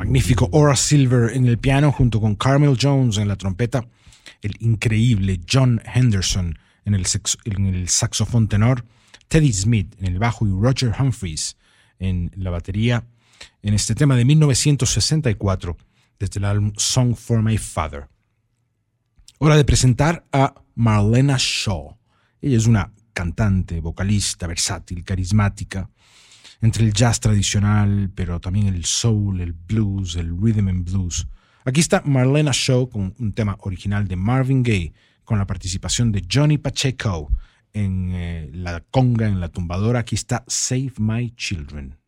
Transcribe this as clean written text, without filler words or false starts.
magnífico Horace Silver en el piano junto con Carmel Jones en la trompeta, el increíble John Henderson en el saxofón tenor, Teddy Smith en el bajo y Roger Humphreys en la batería, en este tema de 1964 desde el álbum Song for My Father. Hora de presentar a Marlena Shaw. Ella es una cantante, vocalista, versátil, carismática, entre el jazz tradicional, pero también el soul, el blues, el rhythm and blues. Aquí está Marlena Shaw con un tema original de Marvin Gaye, con la participación de Johnny Pacheco en la conga, en la tumbadora. Aquí está Save My Children.